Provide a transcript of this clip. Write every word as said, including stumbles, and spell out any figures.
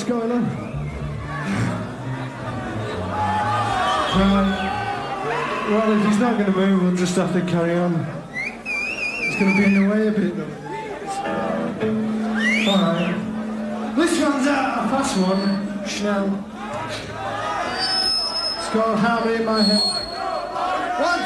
going on? Right. Well, if he's not going to move, we'll just have to carry on. It's going to be in the way a bit, though. Alright. This one's out, a fast one. Schnell. It's called Harmony in My Head. One,